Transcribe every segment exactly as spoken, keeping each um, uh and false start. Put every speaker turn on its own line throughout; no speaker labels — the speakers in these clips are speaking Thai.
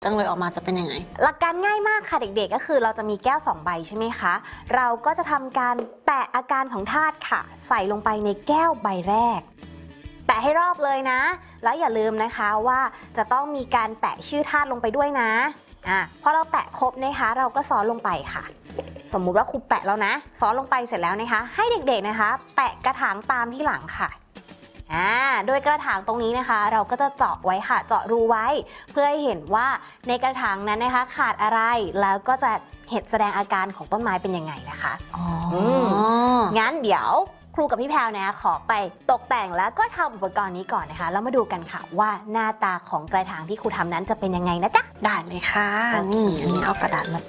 จังเลยออกมาจะเป็นยังไง
หลักการง่ายมากค่ะเด็กๆก็คือเราจะมีแก้วสองใบใช่ไหมคะเราก็จะทำการแปะอาการของธาตุค่ะใส่ลงไปในแก้วใบแรกแปะให้รอบเลยนะแล้วอย่าลืมนะคะว่าจะต้องมีการแปะชื่อธาตุลงไปด้วยนะอ่ะพอเราแปะครบนะคะเราก็ซ้อนลงไปค่ะสมมุติว่าครูแปะแล้วนะซ้อนลงไปเสร็จแล้วนะคะให้เด็กๆนะคะแปะกระถางตามที่หลังค่ะอ่าโดยกระถางตรงนี้นะคะเราก็จะเจาะไว้ค่ะเจาะรูไว้เพื่อให้เห็นว่าในกระถางนั้นนะคะขาดอะไรแล้วก็จะเห็นแสดงอาการของต้นไม้เป็นยังไงนะคะอ๋องั้นเดี๋ยวครูกับพี่แพรวนะขอไปตกแต่งแล้วก็ทำอุปกรณ์นี้ก่อนนะคะแล้วมาดูกันค่ะว่าหน้าตาของกระถางที่ครูทำนั้นจะเป็นยังไงนะจ๊ะ
ได้เลยค่ะนี่อันนี้เอากระดาษมา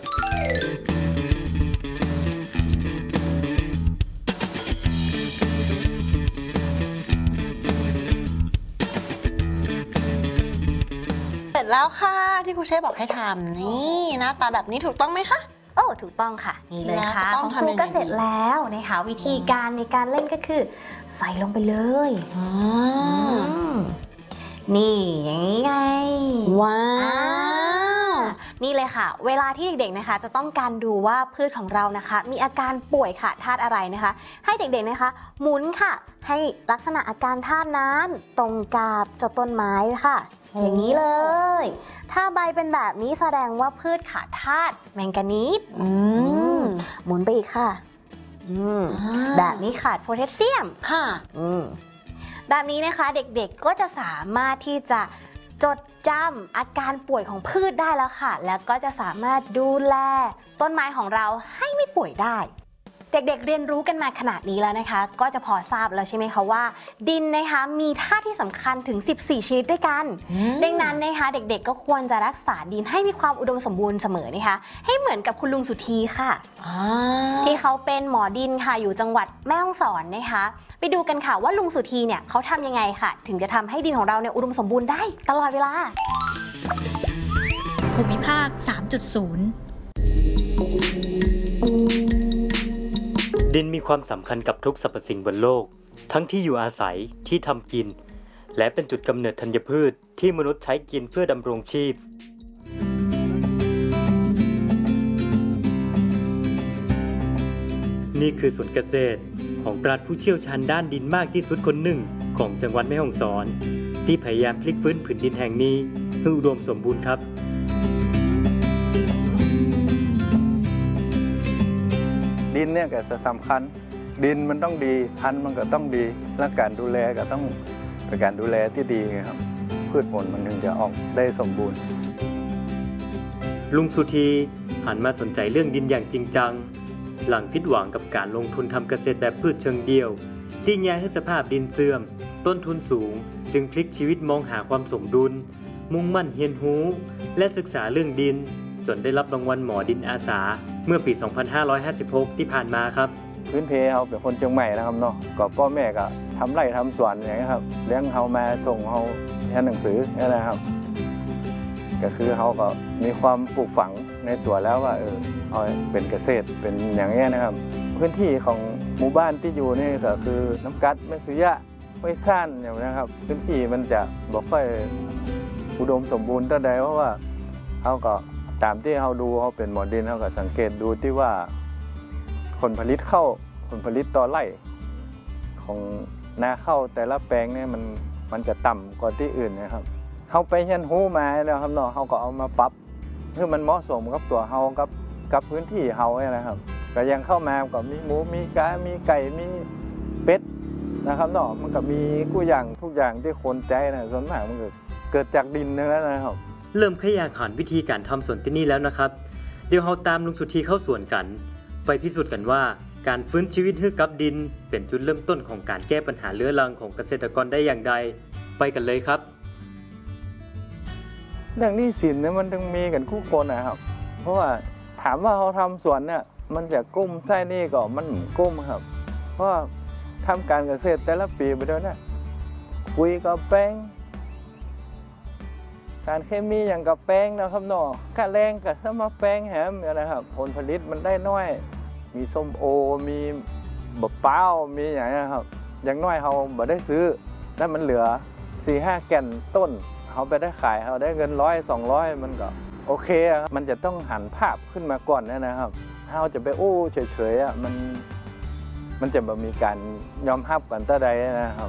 เสร็จแล้วค่ะที่ครูเช่บอกให้ทำนี่หน้าตาแบบนี้ถูกต้องไหมคะ
โอ้ถูกต้องค่ะนี่เลยค่ะของครูก็เสร็จแล้วนะคะวิธีการในการเล่นก็คือใส่ลงไปเลยนี่อย่างนี้ไง
ว้าว
นี่เลยค่ะเวลาที่เด็กๆนะคะจะต้องการดูว่าพืชของเรานะคะมีอาการป่วยค่ะธาตุอะไรนะคะให้เด็กๆนะคะหมุนค่ะให้ลักษณะอาการธาตุนั้นตรงกับเจ้าต้นไม้ค่ะอย่างนี้เลยถ้าใบเป็นแบบนี้แสดงว่าพืชขาดธาตุแมงกานีสหมุนไปอีกค่ะแบบนี้ขาดโพแทสเซียม
ค่ะ
แบบนี้นะคะเด็กๆก็จะสามารถที่จะจดจำอาการป่วยของพืชได้แล้วค่ะแล้วก็จะสามารถดูแลต้นไม้ของเราให้ไม่ป่วยได้เด็กๆเรียนรู้กันมาขนาดนี้แล้วนะคะก็จะพอทราบแล้วใช่ไหมคะว่าดินนะคะมีธาตุที่สำคัญถึงสิบสี่ชนิดด้วยกันดังนั้นนะคะเด็กๆก็ควรจะรักษาดินให้มีความอุดมสมบูรณ์เสมอนะคะให้เหมือนกับคุณลุงสุธีค่ะที่เขาเป็นหมอดินค่ะอยู่จังหวัดแม่ฮ่องสอนนะคะไปดูกันค่ะว่าลุงสุธีเนี่ยเขาทำยังไงค่ะถึงจะทำให้ดินของเราเนี่ยอุดมสมบูรณ์ได้ตลอดเวลา
ภูมิภาค สามจุดศูนย์
ดินมีความสำคัญกับทุกสรรพสิ่งบนโลกทั้งที่อยู่อาศัยที่ทำกินและเป็นจุดกำเนิดธัญพืชที่มนุษย์ใช้กินเพื่อดำรงชีพนี่คือสวนเกษตรของปราชญ์ผู้เชี่ยวชาญด้านดินมากที่สุดคนหนึ่งของจังหวัดแม่ฮ่องสอนที่พยายามพลิกฟื้นผืนดินแห่งนี้ให้อุดมสมบูรณ์ครับ
ดินเนี่ยก็สำคัญดินมันต้องดีพันธุ์มันก็ต้องดีและการดูแลก็ต้องเป็นการดูแลที่ดีครับพืชผลมันถึงจะออกได้สมบูรณ์
ลุงสุธีหันมาสนใจเรื่องดินอย่างจริงจังหลังผิดหวังกับการลงทุนทำเกษตรแบบพืชเชิงเดี่ยวที่แย่ให้สภาพดินเสื่อมต้นทุนสูงจึงพลิกชีวิตมองหาความสมดุลมุ่งมั่นเรียนรู้และศึกษาเรื่องดินจนได้รับรางวัลหมอดินอาสาเมื่อปี สองพันห้าร้อยห้าสิบหก ที่ผ่านมาครับ
พื้นเพเขาเป็นคนเชียงใหม่นะครับเนาะก็พ่อแม่ก็ทำไร่ทำสวนอย่างนี้ครับเลี้ยงเขามาส่งเขาเรียนหนังสือนี่แหละครับก็คือเขาก็มีความปลูกฝังในตัวแล้วว่าเออเขาเป็นเกษตรเป็นอย่างนี้นะครับพื้นที่ของหมู่บ้านที่อยู่นี่ก็คือน้ำกัดไม่สุยะไม่ซ่านอย่างนี้ครับพื้นที่มันจะบอกค่อยอุดมสมบูรณ์เท่าใดเพราะว่าเขาก็ตามที่เขาดูเขาเป็นหมอดินเขาก็สังเกตดูที่ว่าผลผลิตเข้าผลผลิตต่อไร่ของนาข้าวแต่ละแปลงเนี่ยมันมันจะต่ำกว่าที่อื่นนะครับเขาไปเรียนรู้มาแล้วครับเนาะเขาก็เอามาปรับเพื่อมันเหมาะสมกับตัวเขากับกับพื้นที่เขาเนี่ยนะครับก็ยังเข้ามาก็มีหมูมีกามีไก่มีเป็ดนะครับเนาะมันก็มีกู้อย่างทุกอย่างที่คนใจนะส่วนมากมันเกิดจากดินนั่นแหละนะครับ
เริ่มขยายขานวิธีการทำสวนที่นี่แล้วนะครับเดี๋ยวเราตามลุงสุธีเข้าสวนกันไปพิสูจน์กันว่าการฟื้นชีวิตให้กับดินเป็นจุดเริ่มต้นของการแก้ปัญหาเรื้อรังของเกษตรกรได้อย่างไรไปกันเลยครับ
เรื่องหนี้สินเนี่ยมันต้องมีกันคู่คนนะครับเพราะว่าถามว่าเขาทำสวนเนี่ยมันจะกุ้มใช่นี่ก็มันกุ้มครับเพราะทำการเกษตรแต่ละปีไปด้วยเนี่ยปุ๋ยก็แป้งการเคมีอย่างกับแป้งนะครับเนาะค่าแรงกับสมาแป้งแหมนะครับผลผลิตมันได้น้อยมีส้มโอมีบะเป้ามีอย่างนี้ครับอย่างน้อยเขาบ่ได้ซื้อแล้วมันเหลือ สี่ห้า แก่นต้นเเขาไปได้ขายเขาได้เงินร้อยสองร้อยมันก็โอเคอะมันจะต้องหันภาพขึ้นมาก่อนนะครับถ้าเราจะไปโอ้เฉยๆอ่ะมันมันจะแบบมีการยอมรับกันต่อใดนะครับ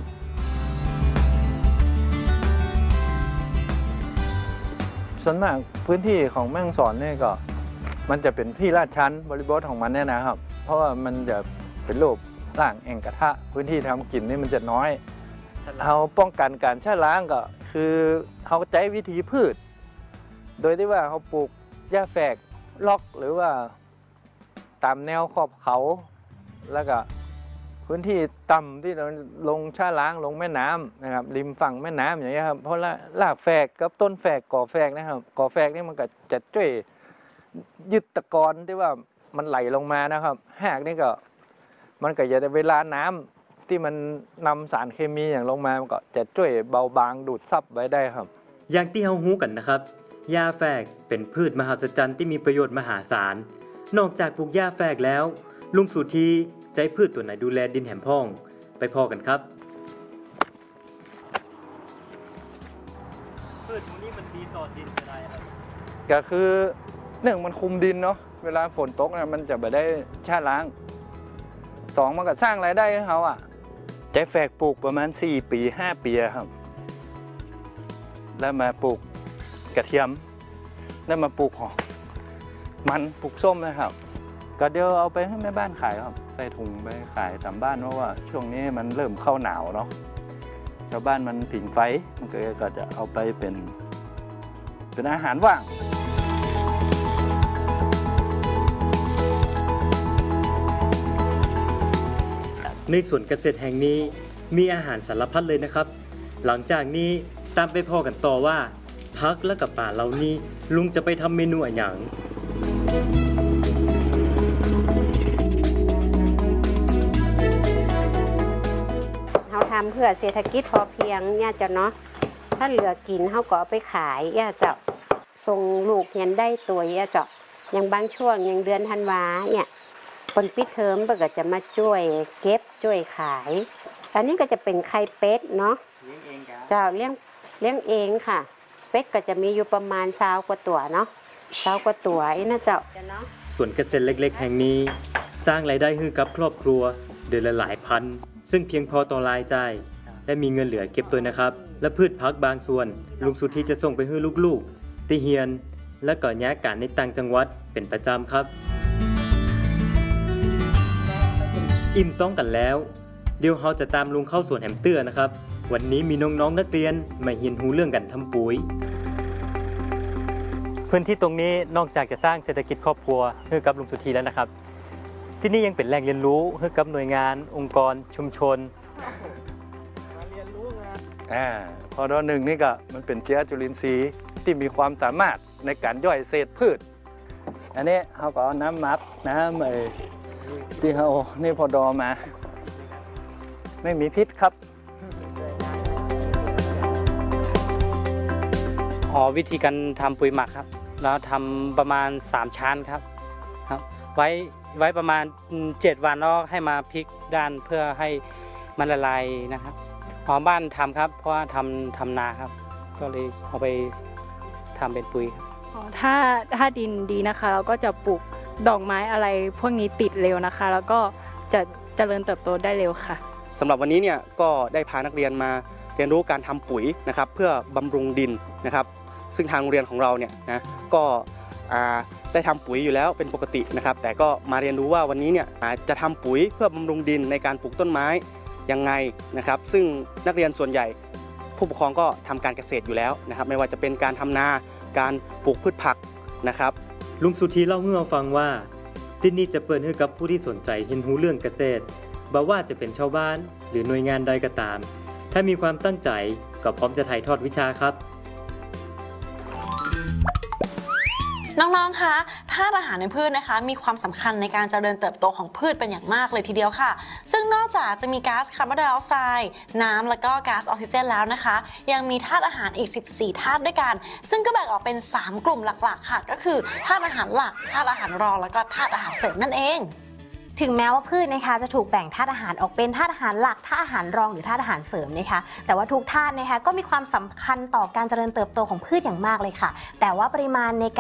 ส่วนมากพื้นที่ของแม่ฮ่องสอนเนี่ยก็มันจะเป็นที่ลาดชันบริบทของมันเนี่ยนะครับเพราะว่ามันจะเป็นรูปร่างแอ่งกระทะพื้นที่ทำกินนี่มันจะน้อยเราป้องกันการชะล้างก็คือเขาใช้วิธีพืชโดยที่ว่าเขาปลูกหญ้าแฝกล็อกหรือว่าตามแนวขอบเขาแล้วก็พื้นที่ต่ำที่เราลงชะล้างลงแม่น้ำนะครับริมฝั่งแม่น้ำอย่างเงี้ยครับเพราะรากแฝกกับต้นแฝกก่อแฝกนะครับก่อแฝกนี่มันก็จะช่วยยึดตะกอนที่ว่ามันไหลลงมานะครับหากนี่ก็มันก็จะเวลาน้ำที่มันนำสารเคมีอย่างลงมามันก็จะช่วยเบาบางดูดซับไว้ได้ครับ
อย่างที่เรารู้กันนะครับหญ้าแฝกเป็นพืชมหัศจรรย์ที่มีประโยชน์มหาศาลนอกจากปลูกหญ้าแฝกแล้วลุงสุธีใจพืชตัวไหนดูแลดินแหมพ่องไปพอกันครับพืชพวกนี้มันดีต่อดินอะไรครับ
ก็คือหนึ่งมันคุมดินเนาะเวลาฝนตกนะมันจะไม่ได้ชะล้างสองมันก็สร้างรายได้ให้เขาอ่ะใจแฝกปลูกประมาณสี่ปีห้าปีครับแล้วมาปลูกกระเทียมแล้วมาปลูกหอมมันปลูกส้มนะครับก็เดี๋ยวเอาไปให้แม่บ้านขายครับใส่ถุงไปขายตามบ้านเพราะว่าช่วงนี้มันเริ่มเข้าหนาวเนาะชาวบ้านมันผิงไฟมันก็จะเอาไปเป็นเป็นอาหารว่าง
ในสวนเกษตรแห่งนี้มีอาหารสารพัดเลยนะครับหลังจากนี้ตามไปพ่อกันต่อว่าพักและกับป่าเหล่านี้ลุงจะไปทำเมนูอะไรอย่าง
เราทำเพื่อเศรษฐกิจพอเพียงเนี่ยเจ้าเนาะถ้าเหลือกินเขาก็เอาไปขายเนี่ยเจ้าส่งลูกเรียนได้ตัวเนี่ยเจ้าอย่างบางช่วงอย่างเดือนธันวาเนี่ยคนปิดเทอมก็จะมาช่วยเก็บช่วยขายอันนี้ก็จะเป็นไข่เป็ดเนาะเจ้าเลี้ยงเลี้ยงเองค่ะเป็ดก็จะมีอยู่ประมาณสาวกว่าตัวเนาะสาวกว่าตัวไอ้นะเจ้าเนาะ
ส่วนเกษตรเล็กๆแห่งนี้สร้างรายได้ให้กับครอบครัวเดือนละหลายพันซึ่งเพียงพอต่อรายจ่ายและมีเงินเหลือเก็บตัวนะครับและพืชพักบางส่วนลุงสุธีจะส่งไปให้ลูกๆที่เฮียนและก่อย้ายการในต่างจังหวัดเป็นประจำครับอิ่มต้องกันแล้วเดี๋ยวเราจะตามลุงเข้าสวนแฮมเตอร์นะครับวันนี้มีน้องๆ น, นักเรียนมาเรียนรู้เรื่องการทำปุ๋ยพื้นที่ตรงนี้นอกจากจะสร้างเศรษฐกิจครอบครัวให้กับลุงสุธีแล้วนะครับที่นี่ยังเป็นแหล่งเรียนรู้ให้กับหน่วยงานองค์กรชุมชน
มาเรียนรู้งานอ่าพอดอหนึ่งนี่ก็มันเป็นเชื้อจุลินทรีย์ที่มีความสามารถในการย่อยเศษพืชอันนี้เขาก็เอาน้ำมักน้ำไอ้ที่เขานี่พอดอมาไม่มีพิษครับ
อ๋อวิธีการทำปุ๋ยหมักครับเราทำประมาณสามชั้นครับครับไว้ไว้ประมาณเจ็ดวันแล้วให้มาพลิกด้านเพื่อให้มันละลายนะครับหอมบ้านทำครับเพราะว่าทำทำนาครับก็เลยเอาไปทำเป็นปุ๋ย
อ๋อถ้าถ้าดินดีนะคะเราก็จะปลูกดอกไม้อะไรพวกนี้ติดเร็วนะคะแล้วก็จะเจริญเติบโตได้เร็วค่ะ
สำหรับวันนี้เนี่ยก็ได้พานักเรียนมาเรียนรู้การทำปุ๋ยนะครับเพื่อบำรุงดินนะครับซึ่งทางโรงเรียนของเราเนี่ยนะก็ได้ทำปุ๋ยอยู่แล้วเป็นปกตินะครับแต่ก็มาเรียนรู้ว่าวันนี้เนี่ยจะทำปุ๋ยเพื่อบำรุงดินในการปลูกต้นไม้ยังไงนะครับซึ่งนักเรียนส่วนใหญ่ผู้ปกครองก็ทำการเกษตรอยู่แล้วนะครับไม่ว่าจะเป็นการทำนาการปลูกพืชผักนะครับ
ลุงสุธีเล่าให้เราฟังว่าที่นี่จะเปิดให้กับผู้ที่สนใจเรียนรู้เรื่องเกษตรบ่ว่าจะเป็นชาวบ้านหรือหน่วยงานใดก็ตามถ้ามีความตั้งใจก็พร้อมจะถ่ายทอดวิชาครับ
น้องๆ คะธาตุอาหารในพืชนะคะมีความสำคัญในการเจริญเติบโตของพืชเป็นอย่างมากเลยทีเดียวค่ะซึ่งนอกจากจะมีก๊าซคาร์บอนไดออกไซด์น้ำและก็ก๊าซออกซิเจนแล้วนะคะยังมีธาตุอาหารอีกสิบสี่ธาตุด้วยกันซึ่งก็แบ่งออกเป็นสามกลุ่มหลักๆค่ะก็คือธาตุอาหารหลักธาตุอาหารรองแล้วก็ธาตุอาหารเสริมนั่นเอง
ถึงแม้ว่าพืชนะคะจะถูกแบ่งธาตุอาหารออกเป็นธาตุอาหารหลักธาตุอาหารรองหรือธาตุอาหารเสริมนะคะแต่ว่าทุกธาตุนะคะก็มีความสำคัญต่อการเจริญเติบโตของพืชอย่างมากเลยค่ะแต่ว่าปริมาณใน